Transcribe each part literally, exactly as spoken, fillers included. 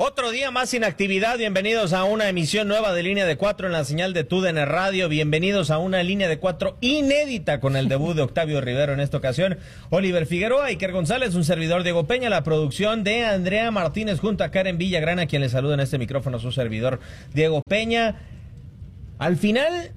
Otro día más sin actividad, bienvenidos a una emisión nueva de Línea de Cuatro en la señal de T U D N Radio, bienvenidos a una Línea de Cuatro inédita con el debut de Octavio Rivero en esta ocasión, Oliver Figueroa, Iker González, un servidor Diego Peña, la producción de Andrea Martínez junto a Karen Villagrana, quien le saluda en este micrófono su servidor Diego Peña. Al final,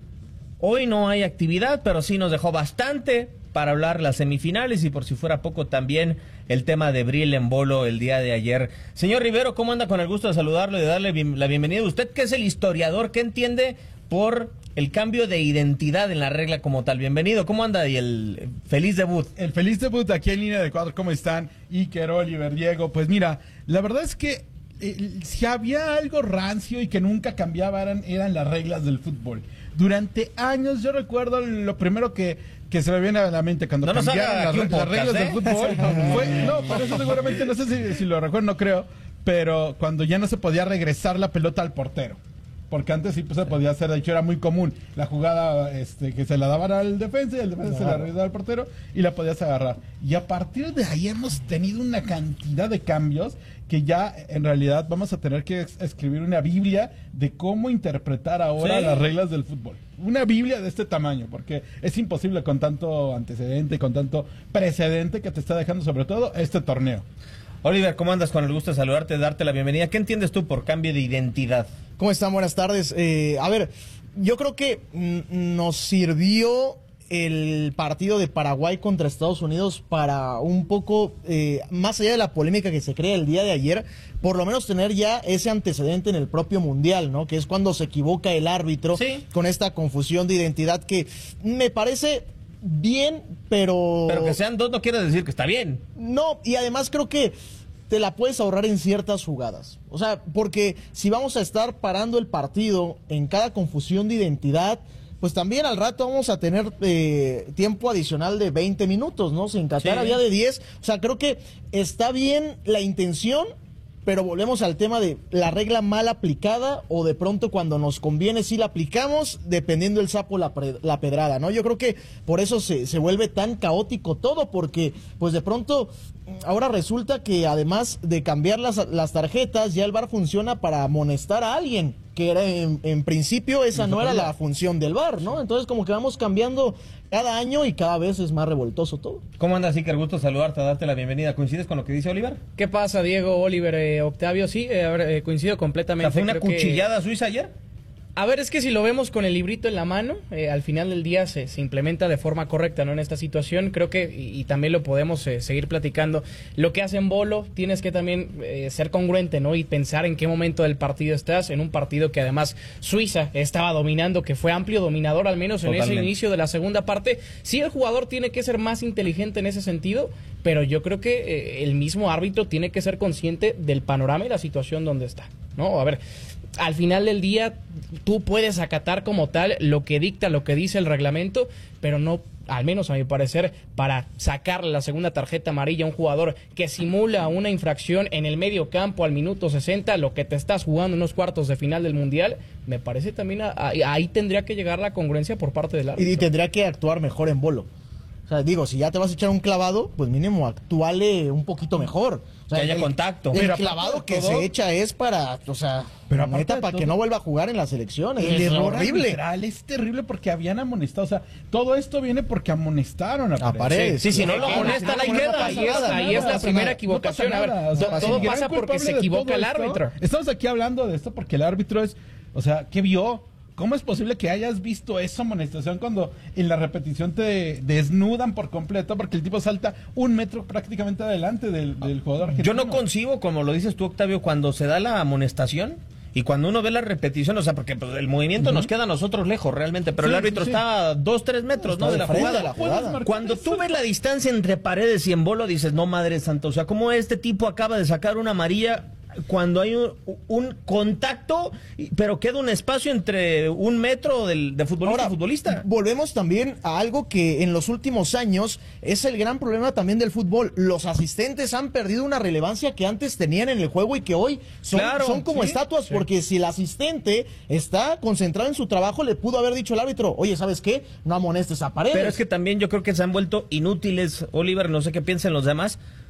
hoy no hay actividad, pero sí nos dejó bastante para hablar las semifinales y por si fuera poco también el tema de Bril Embolo el día de ayer. Señor Rivero, ¿cómo anda? Con el gusto de saludarlo y de darle bien, la bienvenida. Usted que es el historiador, ¿qué entiende por el cambio de identidad en la regla como tal? Bienvenido, ¿cómo anda? Y el feliz debut. El feliz debut aquí en Línea de Cuatro, ¿cómo están? Iker, Oliver, Diego. Pues mira, la verdad es que eh, si había algo rancio y que nunca cambiaba eran, eran las reglas del fútbol. Durante años, yo recuerdo lo primero que, que se me viene a la mente cuando no cambiaron las, podcast, las reglas ¿eh? del fútbol. Fue, no, por eso seguramente, no sé si, si lo recuerdo, no creo, pero cuando ya no se podía regresar la pelota al portero. Porque antes sí pues, se podía hacer, de hecho era muy común la jugada este, que se la daban al defensa y el defensa claro. se la regresaba al portero y la podías agarrar. Y a partir de ahí hemos tenido una cantidad de cambios que ya en realidad vamos a tener que escribir una Biblia de cómo interpretar ahora ¿Sí? las reglas del fútbol. Una Biblia de este tamaño, porque es imposible con tanto antecedente y con tanto precedente que te está dejando sobre todo este torneo. Oliver, ¿cómo andas? Con el gusto de saludarte, de darte la bienvenida. ¿Qué entiendes tú por cambio de identidad? ¿Cómo están? Buenas tardes. Eh, a ver, yo creo que nos sirvió el partido de Paraguay contra Estados Unidos para un poco, eh, más allá de la polémica que se crea el día de ayer, por lo menos tener ya ese antecedente en el propio Mundial, ¿no? Que es cuando se equivoca el árbitro ¿Sí? con esta confusión de identidad que me parece bien, pero... Pero que sean dos no quiere decir que está bien. No, y además creo que te la puedes ahorrar en ciertas jugadas. O sea, porque si vamos a estar parando el partido en cada confusión de identidad, pues también al rato vamos a tener eh, tiempo adicional de veinte minutos, ¿no? Si en Qatar sí. había de diez. O sea, creo que está bien la intención, pero volvemos al tema de la regla mal aplicada o de pronto cuando nos conviene sí la aplicamos, dependiendo el sapo la, la pedrada, ¿no? Yo creo que por eso se, se vuelve tan caótico todo, porque pues de pronto ahora resulta que además de cambiar las, las tarjetas, ya el V A R funciona para amonestar a alguien, que era en, en principio esa no era la función del V A R, ¿no? Entonces como que vamos cambiando cada año y cada vez es más revoltoso todo. ¿Cómo andas, Iker? Gusto saludarte, darte la bienvenida. ¿Coincides con lo que dice Oliver? ¿Qué pasa, Diego, Oliver, eh, Octavio? Sí, eh, a ver, eh, coincido completamente. O sea, ¿fue una Creo cuchillada que... suiza ayer? A ver, es que si lo vemos con el librito en la mano, eh, al final del día se, se implementa de forma correcta, ¿no? En esta situación, creo que, y, y también lo podemos eh, seguir platicando, lo que hace Embolo, tienes que también eh, ser congruente, ¿no? Y pensar en qué momento del partido estás, en un partido que además Suiza estaba dominando, que fue amplio dominador, al menos en Totalmente. ese inicio de la segunda parte. Sí, el jugador tiene que ser más inteligente en ese sentido, pero yo creo que eh, el mismo árbitro tiene que ser consciente del panorama y la situación donde está, ¿no? A ver, al final del día tú puedes acatar como tal lo que dicta, lo que dice el reglamento, pero no, al menos a mi parecer, para sacarle la segunda tarjeta amarilla a un jugador que simula una infracción en el medio campo al minuto sesenta, lo que te estás jugando en unos cuartos de final del Mundial, me parece también a, a, ahí tendría que llegar la congruencia por parte del árbitro. Y tendría que actuar mejor Embolo. O sea, digo, si ya te vas a echar un clavado, pues mínimo actuale un poquito mejor. O sea, que haya el, contacto. El Pero clavado que todo, se echa es para, o sea, pero neta, para que no vuelva a jugar en las elecciones. El es error horrible. arbitral es terrible porque habían amonestado. O sea, todo esto viene porque amonestaron a Paredes. A Paredes. Sí, sí, si no lo amonestan, ahí queda. Ahí es, ahí es la primera equivocación. A ver, o sea, todo pasa porque se equivoca el árbitro. Estamos aquí hablando de esto porque el árbitro es, o sea, ¿qué vio? ¿Cómo es posible que hayas visto esa amonestación cuando en la repetición te desnudan por completo porque el tipo salta un metro prácticamente adelante del, del jugador argentino? Yo no concibo, como lo dices tú, Octavio, cuando se da la amonestación y cuando uno ve la repetición, o sea, porque pues, el movimiento uh-huh. nos queda a nosotros lejos realmente, pero sí, el árbitro sí, sí. está a dos, tres metros, ¿no? De la jugada. la jugada. Cuando tú ves la distancia entre Paredes y Embolo, dices, no, madre santa, o sea, ¿cómo este tipo acaba de sacar una amarilla cuando hay un, un contacto, pero queda un espacio entre un metro del, de futbolista Ahora, a futbolista? Volvemos también a algo que en los últimos años es el gran problema también del fútbol. Los asistentes han perdido una relevancia que antes tenían en el juego y que hoy son, claro, son como sí, estatuas, sí. porque si el asistente está concentrado en su trabajo, le pudo haber dicho al árbitro, oye, ¿sabes qué? No amonestes a Paredes. Pero es que también yo creo que se han vuelto inútiles, Oliver, no sé qué piensan los demás,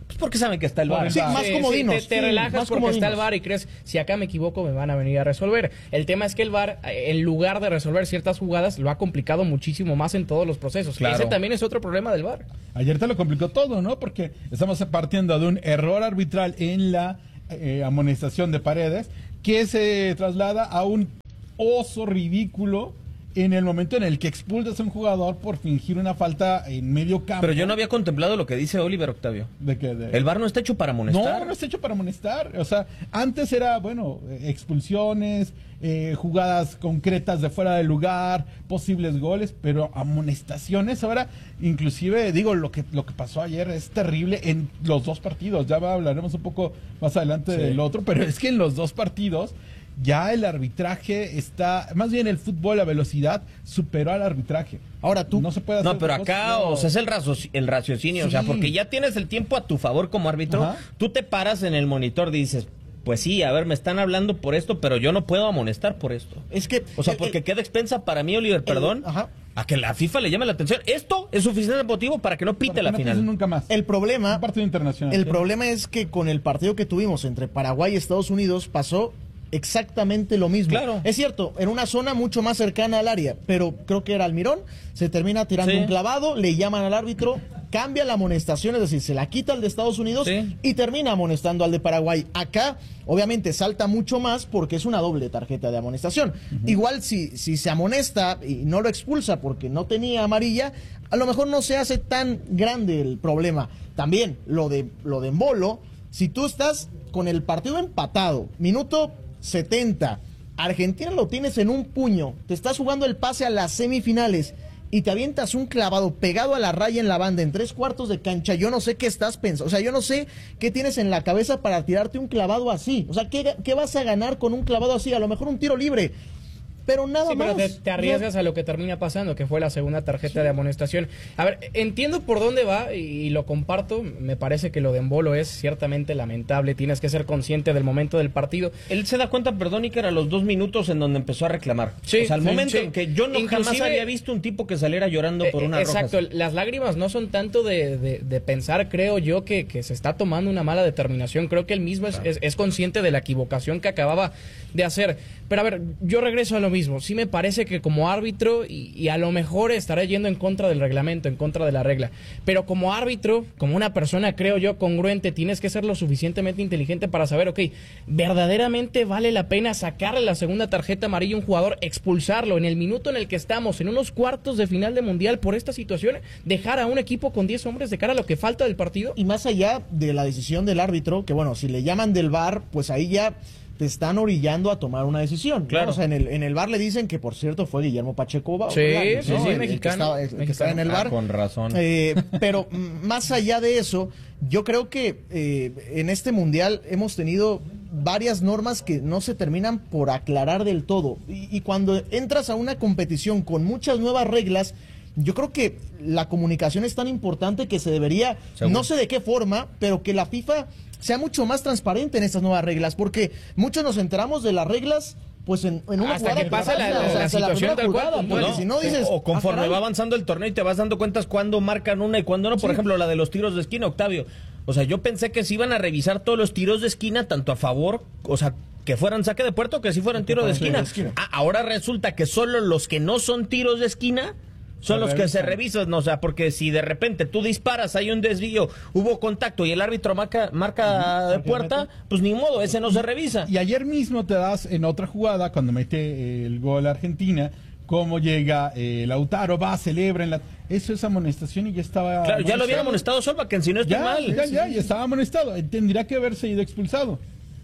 Pues porque saben que está el VAR. Sí, más Sí, comodinos. sí, te, te Sí, relajas más porque comodinos. está el VAR y crees, si acá me equivoco me van a venir a resolver. El tema es que el VAR, en lugar de resolver ciertas jugadas, lo ha complicado muchísimo más en todos los procesos. Claro. Ese también es otro problema del VAR. Ayer te lo complicó todo, ¿no? Porque estamos partiendo de un error arbitral en la eh, amonestación de Paredes que se traslada a un oso ridículo en el momento en el que expulsas a un jugador por fingir una falta en medio campo. Pero yo no había contemplado lo que dice Oliver, Octavio. ¿De qué? De... El VAR no está hecho para amonestar. No, no está hecho para amonestar. O sea, antes era, bueno, eh, expulsiones, eh, jugadas concretas de fuera del lugar, posibles goles, pero amonestaciones ahora, inclusive, digo, lo que lo que pasó ayer es terrible en los dos partidos. Ya va, hablaremos un poco más adelante Sí. del otro, pero es que en los dos partidos ya el arbitraje está, más bien el fútbol, la velocidad superó al arbitraje. Ahora tú. No se puede hacer No, pero otra acá, cosa. o sea, es el, razo- el raciocinio, o sea, Sí. porque ya tienes el tiempo a tu favor como árbitro, Ajá. tú te paras en el monitor y dices, pues sí, a ver, me están hablando por esto, pero yo no puedo amonestar por esto. Es que. O sea, el- porque el- queda expensa para mí, Oliver, perdón, ajá. a que la FIFA le llame la atención. Esto es suficiente motivo para que no pite Para la que no final. piensen nunca más. El problema. Un partido internacional. El ¿sí? problema es que con el partido que tuvimos entre Paraguay y Estados Unidos pasó exactamente lo mismo. Claro. Es cierto, en una zona mucho más cercana al área, pero creo que era Almirón, se termina tirando Sí. un clavado, le llaman al árbitro, cambia la amonestación, es decir, se la quita al de Estados Unidos Sí. y termina amonestando al de Paraguay. Acá, obviamente, salta mucho más porque es una doble tarjeta de amonestación. Igual si, si se amonesta y no lo expulsa porque no tenía amarilla, a lo mejor no se hace tan grande el problema. También lo de lo de Embolo, si tú estás con el partido empatado, minuto setenta, Argentina lo tienes en un puño, te estás jugando el pase a las semifinales y te avientas un clavado pegado a la raya en la banda en tres cuartos de cancha, yo no sé qué estás pensando, o sea, yo no sé qué tienes en la cabeza para tirarte un clavado así, o sea, ¿qué, qué vas a ganar con un clavado así? A lo mejor un tiro libre, pero nada Sí, más. pero te, te arriesgas a lo que termina pasando, que fue la segunda tarjeta de amonestación. A ver, entiendo por dónde va y, y lo comparto. Me parece que lo de Embolo es ciertamente lamentable. Tienes que ser consciente del momento del partido. Él se da cuenta, perdón, Iker, a los dos minutos en donde empezó a reclamar. Sí, o sea, al sí, momento sí. en que yo no jamás Inclusive- había visto un tipo que saliera llorando por Eh, una roja. Exacto, las lágrimas no son tanto de, de- de pensar, creo yo, que, que se está tomando una mala determinación. Creo que él mismo es, es- es consciente de la equivocación que acababa de hacer. Pero a ver, yo regreso a lo mismo. Sí me parece que como árbitro, y, y a lo mejor estaré yendo en contra del reglamento, en contra de la regla, pero como árbitro, como una persona, creo yo, congruente, tienes que ser lo suficientemente inteligente para saber, ok, verdaderamente vale la pena sacarle la segunda tarjeta amarilla a un jugador, expulsarlo en el minuto en el que estamos, en unos cuartos de final de Mundial por esta situación, dejar a un equipo con diez hombres de cara a lo que falta del partido. Y más allá de la decisión del árbitro, que bueno, si le llaman del V A R, pues ahí ya te están orillando a tomar una decisión, ¿no? Claro. O sea, en el, en el V A R le dicen que, por cierto, fue Guillermo Pacheco Ba- Sí, Bolaños, sí, ¿no? sí, El- el que mexicano, estaba- el que mexicano. estaba en el V A R. Ah, con razón. Eh, pero mm, más allá de eso, yo creo que eh, en este mundial hemos tenido varias normas que no se terminan por aclarar del todo. Y, y cuando entras a una competición con muchas nuevas reglas, yo creo que la comunicación es tan importante que se debería, Seguro. no sé de qué forma, pero que la FIFA sea mucho más transparente en estas nuevas reglas, porque muchos nos enteramos de las reglas pues en, en una Hasta jugada que pasa la- rápida, la- o sea, la hasta situación primera tal cual, jugada, puntual. porque No, si no dices, o, o conforme "Ah, caray". va avanzando el torneo y te vas dando cuentas cuándo marcan una y cuándo no. Por ejemplo, la de los tiros de esquina, Octavio. O sea, yo pensé que se iban a revisar todos los tiros de esquina, tanto a favor, o sea, que fueran saque de puerto, que si fueran tiro de Sí, esquina. de esquina. Ah, ahora resulta que solo los que no son tiros de esquina son Se los que se revisan. revisan. O sea, porque si de repente tú disparas, hay un desvío, hubo contacto y el árbitro marca, marca de puerta, pues ni modo, ese no se revisa. Y ayer mismo te das en otra jugada, cuando mete eh, el gol Argentina, cómo llega eh, Lautaro, va, celebra en la... Eso es amonestación y ya estaba... Claro, ya lo habían amonestado Solbakken, si no estoy Ya, mal. ya, ya, ya estaba amonestado. Tendría que haberse ido expulsado.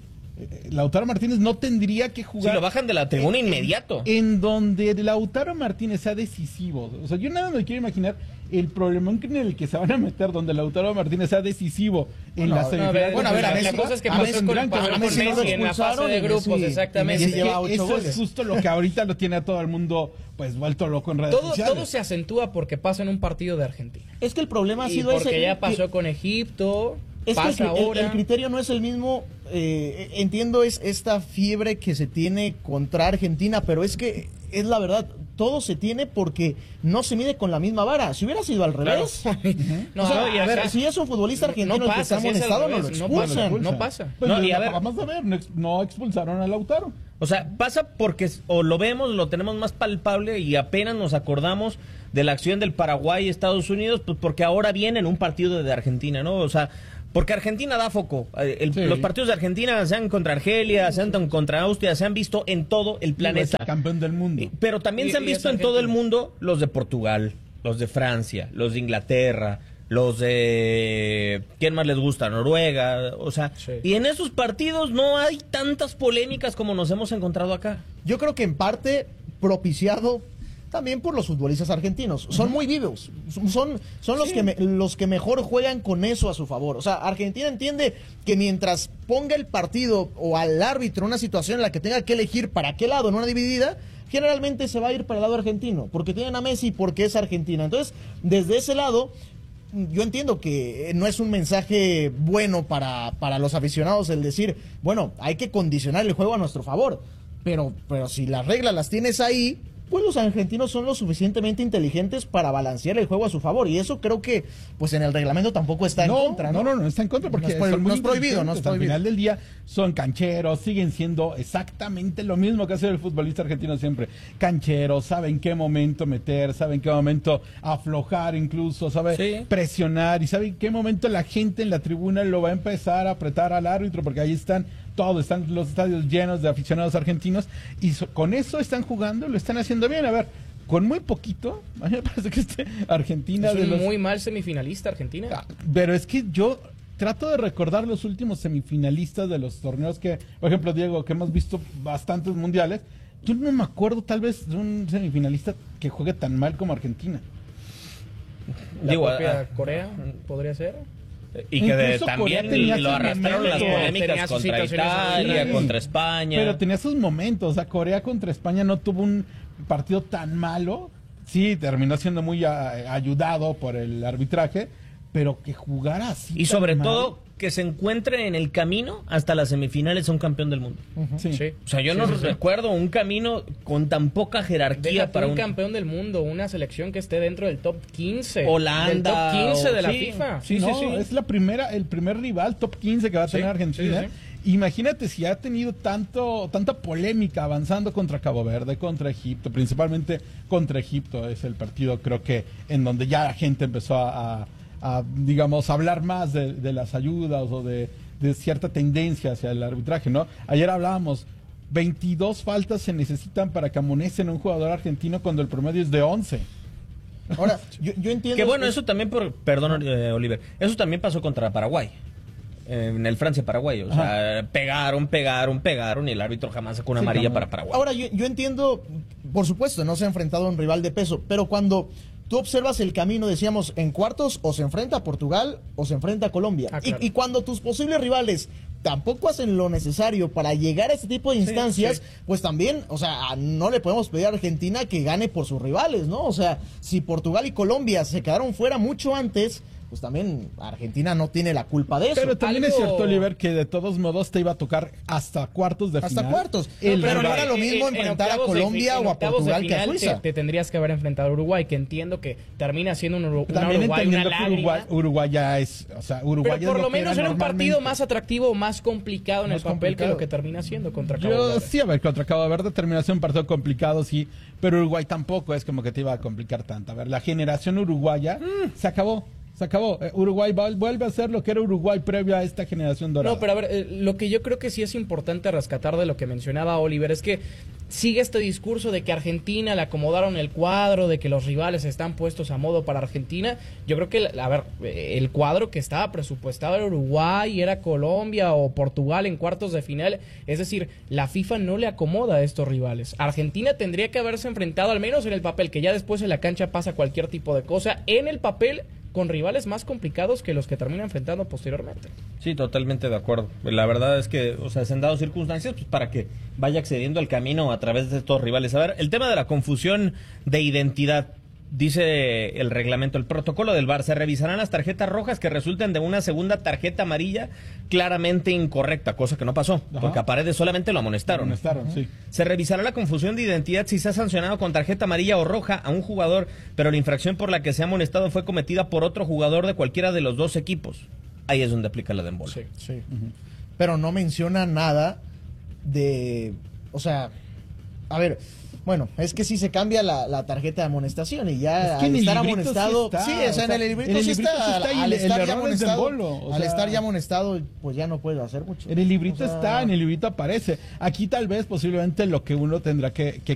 Eh, Lautaro Martínez no tendría que Si jugar... lo bajan de la tribuna inmediato. En donde Lautaro Martínez sea decisivo. O sea, yo nada me quiero imaginar el problemón en el que se van a meter donde Lautaro Martínez sea decisivo en Bueno, la no, a semifinal. ver, bueno, a ver, a la Messi- cosa es que a pasó Messi con, tendrán que pasó ver, con Messi no lo Messi en la fase expulsaron de y grupos, Messi- exactamente. y Es Messi que lleva ocho eso goles. es justo lo que ahorita lo tiene a todo el mundo pues vuelto loco en redes Todo, sociales. todo se acentúa porque pasa en un partido de Argentina. Es que el problema ha Y sido porque ese. ya que- pasó con Egipto, Es que el, pasa cri- el- ahora. el criterio no es el mismo. eh, entiendo es esta fiebre que se tiene contra Argentina, pero es que es la verdad. todo se tiene porque no se mide con la misma vara. Si hubiera sido al revés, Claro. uh-huh. No, o sea, no, y a ver, acá- si es un futbolista argentino no el que pasa, está si es al amonestado, no lo revés, no expulsan. pasa, no pasa. Pues No, y lo a ver- acabamos de ver, no, ex- no expulsaron a Lautaro. O sea, pasa porque s- o lo vemos, lo tenemos más palpable y apenas nos acordamos de la acción del Paraguay y Estados Unidos, pues porque ahora viene en un partido de Argentina, ¿no? O sea, porque Argentina da foco. Eh, el- Sí. Los partidos de Argentina, sean contra Argelia, sean tan- contra Austria, se han visto en todo el Es planeta. el campeón del mundo. Y- Pero también Y- se han y visto es en todo el Argentina. mundo los de Portugal, los de Francia, los de Inglaterra, los de... ¿Quién más les gusta? Noruega, o sea... Sí. Y en esos partidos no hay tantas polémicas como nos hemos encontrado acá. Yo creo que en parte propiciado también por los futbolistas argentinos. Son muy vivos. Son, son los, Sí. que me- los que mejor juegan con eso a su favor. O sea, Argentina entiende que mientras ponga el partido o al árbitro en una situación en la que tenga que elegir para qué lado en una dividida, generalmente se va a ir para el lado argentino, porque tienen a Messi y porque es Argentina. Entonces, desde ese lado, yo entiendo que no es un mensaje bueno para, para los aficionados el decir, bueno, hay que condicionar el juego a nuestro favor. Pero, pero si las reglas las tienes ahí, pues los argentinos son lo suficientemente inteligentes para balancear el juego a su favor. Y eso creo que, pues en el reglamento tampoco está en no, contra, ¿no? ¿no? No, no, está en contra porque No es prohi- son muy no es prohibido, no es inteligentes. prohibido. Al final del día son cancheros, siguen siendo exactamente lo mismo que hace el futbolista argentino siempre. Cancheros, saben qué momento meter, saben qué momento aflojar incluso, saben Sí. presionar y saben qué momento la gente en la tribuna lo va a empezar a apretar al árbitro porque ahí están todos, están los estadios llenos de aficionados argentinos y so- con eso están jugando, lo están haciendo bien. A ver, con muy poquito, a mí me parece que este Argentina Es de un los... muy mal semifinalista Argentina. Ah, Pero es que yo trato de recordar los últimos semifinalistas de los torneos que, por ejemplo, Diego, que hemos visto bastantes mundiales. Yo no me acuerdo tal vez de un semifinalista que juegue tan mal como Argentina. La Digo, propia ah, Corea podría ser. Y que de- Incluso también Corea tenía lo sus arrastraron las momentos. polémicas Tenía sus contra situaciones Italia, así. contra España. Pero tenía sus momentos. O sea, Corea contra España no tuvo un partido tan malo. Sí, terminó siendo muy a- ayudado por el arbitraje, pero que jugara así. Y tan sobre mal. todo que se encuentre en el camino hasta las semifinales a un campeón del mundo. Sí. Sí. O sea, yo no Sí, sí, sí. recuerdo un camino con tan poca jerarquía Déjate para un un campeón del mundo, una selección que esté dentro del top quince. Holanda, Del top quince de la sí. FIFA. Sí, no, sí, sí. es la primera, el primer rival top quince que va a Sí, tener Argentina. sí, Imagínate si ha tenido tanto, tanta polémica avanzando contra Cabo Verde, contra Egipto, principalmente contra Egipto es el partido creo que en donde ya la gente empezó a, a- a, digamos, hablar más de, de las ayudas o de, de cierta tendencia hacia el arbitraje, ¿no? Ayer hablábamos, veintidós faltas se necesitan para que amonecen a un jugador argentino cuando el promedio es de once. Ahora, yo, yo entiendo... Que bueno, es- eso también, por, perdón, eh, Oliver, eso también pasó contra Paraguay. eh, En el Francia-Paraguay. O sea, pegaron, pegaron, pegaron y el árbitro jamás sacó una Sí, amarilla jamás. para Paraguay. Ahora, yo, yo entiendo, por supuesto, no se ha enfrentado a un rival de peso, pero cuando tú observas el camino, decíamos, en cuartos o se enfrenta a Portugal o se enfrenta a Colombia. Ah, claro. y, y cuando tus posibles rivales tampoco hacen lo necesario para llegar a este tipo de instancias, sí. pues también, o sea, no le podemos pedir a Argentina que gane por sus rivales, ¿no? O sea, si Portugal y Colombia se quedaron fuera mucho antes, pues también Argentina no tiene la culpa de eso. Pero también Algo- es cierto, Oliver, que de todos modos te iba a tocar hasta cuartos de Hasta final. cuartos. El Pero no rival. era lo mismo En- en enfrentar a octavos de Colombia fi- en o a octavos de Portugal que a final Suiza. Te, te tendrías que haber enfrentado a Uruguay, que entiendo que termina siendo un, Uru- una También Uruguay, una entendiendo que lágrima. Uruguay, Uruguay ya es, o sea, Uruguay Pero por es lo que menos era era un partido normalmente. más atractivo, más complicado en Más el papel complicado. que lo que termina siendo contra Cabo Yo Verde. sí, a ver, contra Cabo Verde terminó siendo un partido complicado, sí, pero Uruguay tampoco es como que te iba a complicar tanto. A ver, la generación uruguaya se acabó, se acabó. Eh, Uruguay va- vuelve a ser lo que era Uruguay previo a esta generación dorada. No, pero a ver, eh, lo que yo creo que sí es importante rescatar de lo que mencionaba Oliver es que sigue este discurso de que Argentina le acomodaron el cuadro, de que los rivales están puestos a modo para Argentina. Yo creo que, a ver, eh, el cuadro que estaba presupuestado era Uruguay, era Colombia o Portugal en cuartos de final. Es decir, la FIFA no le acomoda a estos rivales. Argentina tendría que haberse enfrentado, al menos en el papel, que ya después en la cancha pasa cualquier tipo de cosa, en el papel con rivales más complicados que los que termina enfrentando posteriormente. Sí, totalmente de acuerdo. La verdad es que, o sea, se han dado circunstancias pues, para que vaya accediendo al camino a través de estos rivales. A ver, el tema de la confusión de identidad. Dice el reglamento, el protocolo del V A R, se revisarán las tarjetas rojas que resulten de una segunda tarjeta amarilla claramente incorrecta, cosa que no pasó, Ajá. porque a Paredes solamente lo amonestaron. Amonestaron, sí. Se revisará la confusión de identidad si se ha sancionado con tarjeta amarilla o roja a un jugador, pero la infracción por la que se ha amonestado fue cometida por otro jugador de cualquiera de los dos equipos. Ahí es donde aplica la de embolo. Sí, sí. Uh-huh. Pero no menciona nada de... O sea, a ver... Bueno, es que si se cambia la, la tarjeta de amonestación y ya es que al estar amonestado, sí, está, sí, o sea, en el librito, en el sí, librito está, sí está, y al el, estar el ya error es de amonestado, Embolo, o al sea, estar ya amonestado, pues ya no puede hacer mucho. En el librito o sea, está, en el librito aparece. Aquí tal vez posiblemente lo que uno tendrá que, que